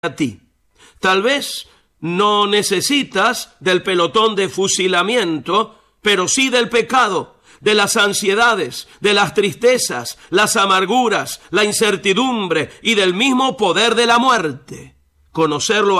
a ti. Tal vez no necesitas del pelotón de fusilamiento, pero sí del pecado, de las ansiedades, de las tristezas, las amarguras, la incertidumbre y del mismo poder de la muerte. Conocerlo